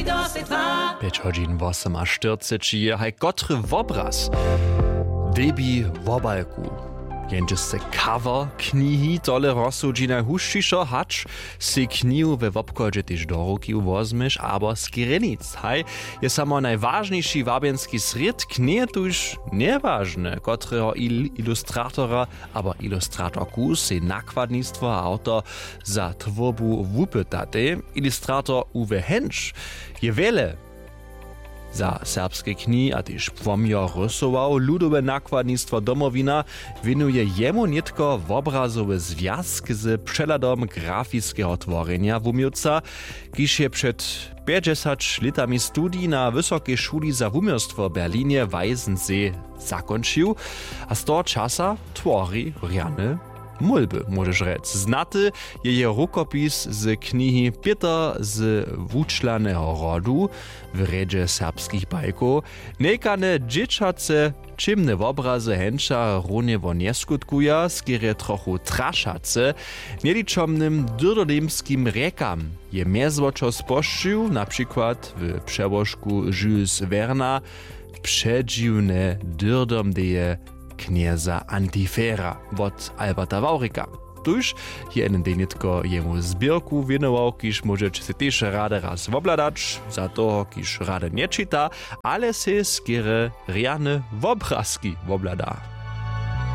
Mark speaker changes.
Speaker 1: 5 hodin 48 je haj kotry wobraz. Debi wobalku. Jenže se cover knihy tole rozsudžina huščišo hač, si knihu ve wobkodže tyž do ruky uvozmeš, abo z kirenic. Haj, je samo najważniejszy wabienski sred, knihe tuž neważne, kotreho ilustratora, abo ilustratorku si nakładnictwo a autor za tworbu wupytate. Ilustrator Uwe Hensch je wiele za serbskie knihy a tyž płomio rysował, ludowe nakładnictwo Domowina winuje jemu nitko wobrazowy związk z przeladom grafickiego tworzenia wumiłca, kiż je przed 50 latami studii na Wysokiej Szuli za wumiłstwo w Berlinie Weissensee zakończył, a z toho czasa tworzy rjane mulby, możesz rec. Znaty je jej rukopis z knihy Peter z Wuczlanego rodu w redzie serbskich bajków. Nekane dzieciace čimne wobrazy Henscha runiewo nie skutkuja, skierie trochu traszace, nieliczomnym dyrdolimskim rekam je mezwoczo sposzczył, na przykład w przełożku Jules Verna przedziwne dyrdomdeje knieza Antifera od Alberta Waurika. Tuż jeden denitko jemu zbierku wienował, kiż możecie się też rade raz wobladać, za to kiż rade nie czyta, ale se skiery riane wobrazki woblada.